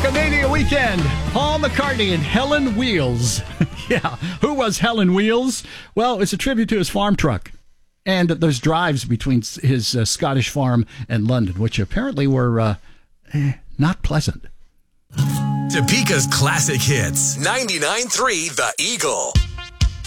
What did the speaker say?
Rockmania weekend. Paul McCartney and Helen Wheels. Yeah, who was Helen Wheels? Well, it's a tribute to his farm truck and those drives between his Scottish farm and London, which apparently were not pleasant. Topeka's classic hits. 99.3 The Eagle.